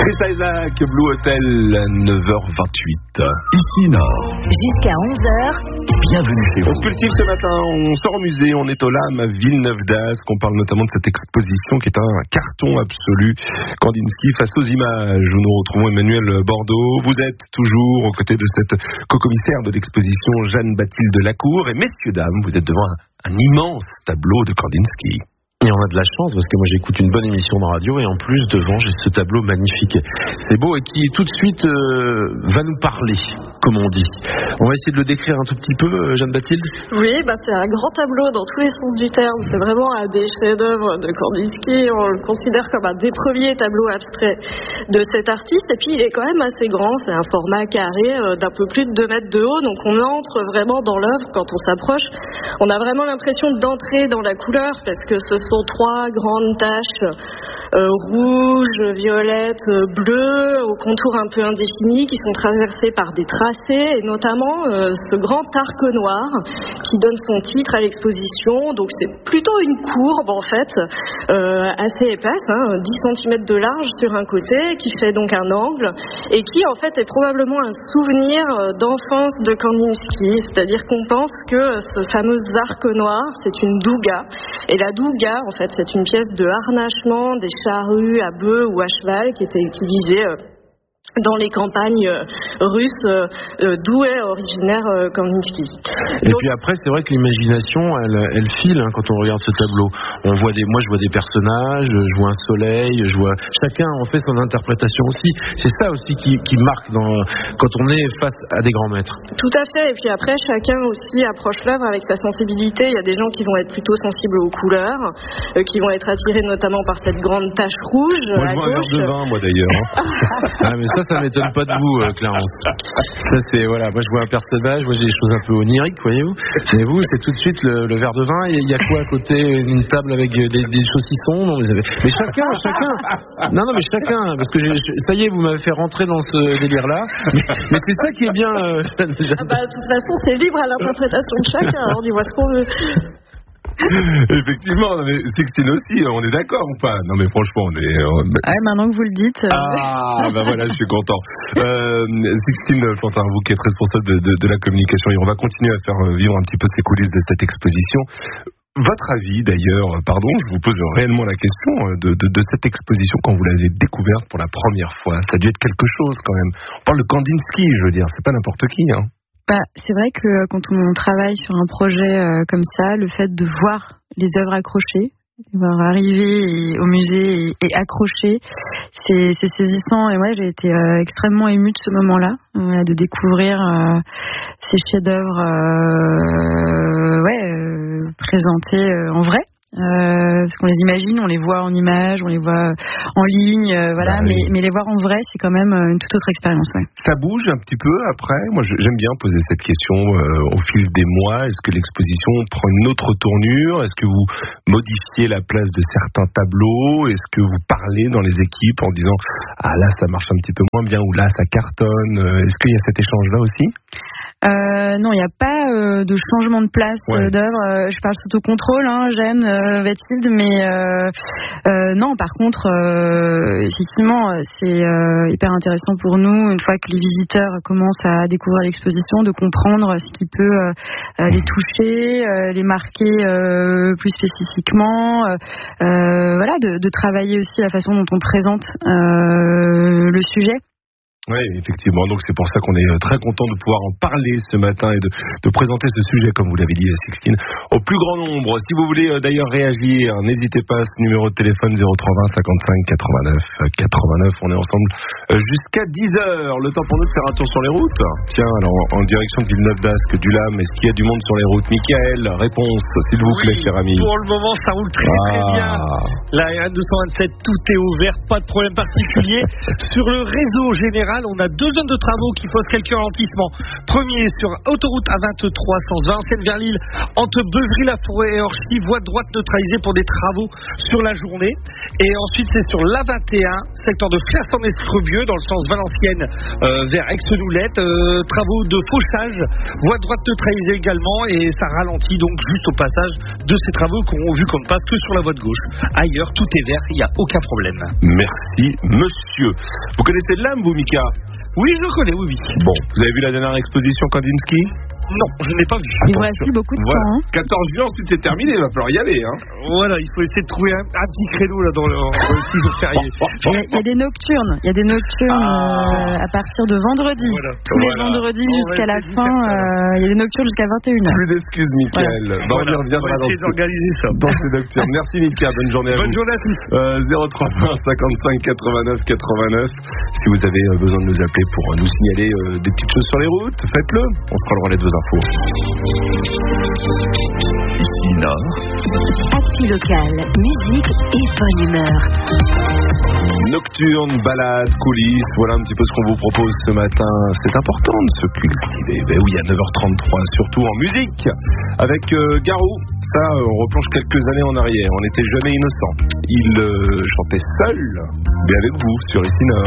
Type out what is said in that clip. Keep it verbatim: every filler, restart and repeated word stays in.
Chris Isaak, Blue Hotel, neuf heures vingt-huit. Ici Nord. Jusqu'à onze heures. Bienvenue chez On vous. se cultive ce matin, on sort au musée, on est au L A M à Villeneuve d'Ascq. On parle notamment de cette exposition qui est un carton absolu. Kandinsky face aux images, où nous retrouvons Emmanuel Bordeaux. Vous êtes toujours aux côtés de cette co-commissaire de l'exposition Jeanne-Bathilde Lacour. Et messieurs, dames, vous êtes devant un, un immense tableau de Kandinsky. Et on a de la chance parce que moi j'écoute une bonne émission de radio et en plus devant j'ai ce tableau magnifique. C'est beau et qui tout de suite euh, va nous parler, comme on dit. On va essayer de le décrire un tout petit peu, euh, Jeanne-Bathilde. Oui, bah c'est un grand tableau dans tous les sens du terme. C'est vraiment un des chefs-d'œuvre de Kandinsky. On le considère comme un des premiers tableaux abstraits de cet artiste. Et puis il est quand même assez grand. C'est un format carré euh, d'un peu plus de deux mètres de haut. Donc on entre vraiment dans l'œuvre quand on s'approche. On a vraiment l'impression d'entrer dans la couleur parce que ce sont trois grandes taches euh, rouges, violettes, euh, bleues, au contour un peu indéfini, qui sont traversées par des tracés, et notamment euh, ce grand arc noir qui donne son titre à l'exposition. Donc c'est plutôt une courbe en fait, euh, assez épaisse, hein, dix centimètres de large sur un côté, qui fait donc un angle, et qui en fait est probablement un souvenir d'enfance de Kandinsky, c'est-à-dire qu'on pense que ce fameux arc noir, c'est une douga, et la douga en fait c'est une pièce de harnachement des charrues à bœufs ou à cheval qui était utilisée euh, dans les campagnes euh, russes, euh, euh, d'où est originaire euh, Kandinsky. Et Donc, puis après c'est vrai que l'imagination elle, elle file hein, quand on regarde ce tableau. On voit des, moi je vois des personnages, je vois un soleil, je vois chacun en fait son interprétation aussi. C'est ça aussi qui, qui marque dans, quand on est face à des grands maîtres. Tout à fait. Et puis après chacun aussi approche l'œuvre avec sa sensibilité. Il y a des gens qui vont être plutôt sensibles aux couleurs, euh, qui vont être attirés notamment par cette grande tache rouge. Moi à je vois un gauche. verre de vin, moi d'ailleurs. Hein. Ah, mais ça, ça m'étonne pas de vous, euh, Clarence. Ça, c'est, voilà, moi je vois un personnage, moi j'ai des choses un peu oniriques, voyez-vous. Mais vous, c'est tout de suite le, le verre de vin, et il y a quoi à côté? Une table avec des, des saucissons? Non, vous avez... Mais chacun, chacun. Non, non, mais chacun, parce que j'ai, ça y est, vous m'avez fait rentrer dans ce délire-là. Mais, mais c'est ça qui est bien. Euh, ah bah, de toute façon, c'est libre à l'interprétation de chacun, alors on y voit ce qu'on veut. Effectivement, non, mais Sixtine aussi, on est d'accord ou pas? Non mais franchement, on est... On... Ah, maintenant que vous le dites... Euh... Ah, bah voilà, je suis content. Euh, Sixtine Plantin, vous qui êtes responsable de, de, de la communication, et on va continuer à faire vivre un petit peu ces coulisses de cette exposition. Votre avis d'ailleurs, pardon, je vous pose réellement la question de, de, de cette exposition quand vous l'avez découverte pour la première fois. Ça a dû être quelque chose quand même. On parle de Kandinsky, je veux dire, c'est pas n'importe qui, hein. Bah, c'est vrai que quand on travaille sur un projet euh, comme ça, le fait de voir les œuvres accrochées, de voir arriver au musée et, et accrocher, c'est, c'est saisissant. Et moi, j'ai été euh, extrêmement émue de ce moment-là, euh, de découvrir euh, ces chefs-d'œuvre euh, ouais, euh, présentés euh, en vrai. Euh, parce qu'on les imagine, on les voit en images, on les voit en ligne, euh, voilà, bah, mais, oui. mais les voir en vrai, c'est quand même une toute autre expérience. Ouais. Ça bouge un petit peu après. Moi, j'aime bien poser cette question euh, au fil des mois. Est-ce que l'exposition prend une autre tournure? Est-ce que vous modifiez la place de certains tableaux? Est-ce que vous parlez dans les équipes en disant ah là ça marche un petit peu moins bien ou là ça cartonne? Est-ce qu'il y a cet échange-là aussi? Euh, non, il n'y a pas euh, de changement de place ouais. euh, d'œuvre. Euh, je parle sous autocontrôle, hein, Jeanne, euh, Bathilde, mais euh, euh, non, par contre, euh, effectivement, c'est euh, hyper intéressant pour nous, une fois que les visiteurs commencent à découvrir l'exposition, de comprendre ce qui peut euh, les toucher, euh, les marquer euh, plus spécifiquement, euh, euh, voilà, de, de travailler aussi la façon dont on présente euh, le sujet. Oui, effectivement. Donc c'est pour ça qu'on est très content de pouvoir en parler ce matin et de, de présenter ce sujet, comme vous l'avez dit, Sixtine, au plus grand nombre. Si vous voulez euh, d'ailleurs réagir, n'hésitez pas à ce numéro de téléphone zéro trois vingt cinquante-cinq quatre-vingt-neuf quatre-vingt-neuf. On est ensemble euh, jusqu'à dix heures. Le temps pour nous de faire un tour sur les routes. Tiens, alors en direction de Villeneuve d'Ascq, du L A M, est-ce qu'il y a du monde sur les routes? Michael, réponse, s'il vous plaît, oui, cher ami. Pour le moment, ça roule très ah. très bien. La R deux cent vingt-sept, tout est ouvert, pas de problème particulier. Sur le réseau général, nationale, on a deux zones de travaux qui posent quelques ralentissements. Premier sur autoroute A vingt-trois, sens Vincennes vers Lille, entre Beuvry-la-Forêt et Orchy, voie droite neutralisée pour des travaux sur la journée. Et ensuite, c'est sur l'A vingt et un, secteur de Flers-en-Escrebieux, dans le sens Valenciennes euh, vers Aix-Noulette, euh, travaux de fauchage, voie droite neutralisée également, et ça ralentit donc juste au passage de ces travaux qu'on vu qu'on ne passe que sur la voie de gauche. Ailleurs, tout est vert, il n'y a aucun problème. Merci, monsieur. Vous connaissez de l'âme, vous, Mika? Oui, je le connais, oui, oui. Bon, vous avez vu la dernière exposition Kandinsky? Non, je n'ai pas vu. Il vous reste plus beaucoup de voilà. temps. Hein. quatorze juillet, ensuite c'est terminé, il va falloir y aller. Hein. Voilà, il faut essayer de trouver un, un petit créneau là dans le, dans le six jours fériés. Il y, a, il y a des nocturnes, il y a des nocturnes Ah. euh, à partir de vendredi. Voilà. Tous Voilà. les vendredis On va jusqu'à la essayer de fin, faire ça, euh, il y a des nocturnes jusqu'à vingt et une heures. Plus d'excuses, Mickaël. Voilà. Bon, Voilà, on y reviendra on va essayer dans, d'organiser ça. dans ces nocturnes. Merci, Mika. Bonne journée à Bonne vous. journée à tous. Euh, zéro trois vingt cinquante-cinq quatre-vingt-neuf quatre-vingt-neuf. Si vous avez euh, besoin de nous appeler pour euh, nous signaler euh, des petites choses sur les routes, faites-le. On sera le relais de vos infos. Ici Nord. Actu locale, musique et bonne humeur. Nocturne, balade, coulisses, voilà un petit peu ce qu'on vous propose ce matin. C'est important de se cultiver. Ben oui, à neuf heures trente-trois, surtout en musique. Avec euh, Garou, ça, euh, on replonge quelques années en arrière. On n'était jamais innocents. Il euh, chantait seul, mais avec vous, sur Ici Nord.